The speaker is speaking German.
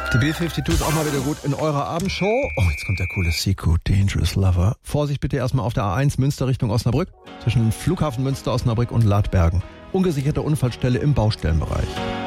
Die B-52 ist auch mal wieder gut in eurer Abendshow. Oh, jetzt kommt der coole Siku, Dangerous Lover. Vorsicht bitte erstmal auf der A1 Münster Richtung Osnabrück. Zwischen Flughafen Münster, Osnabrück und Ladbergen. Ungesicherte Unfallstelle im Baustellenbereich.